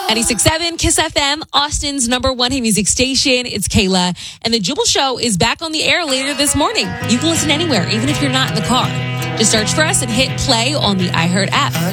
96.7 Kiss FM, Austin's number one hit music station. It's Kayla, and the Jubal Show is back on the air later this morning. You can listen anywhere, even if you're not in the car. Just search for us and hit play on the iHeart app.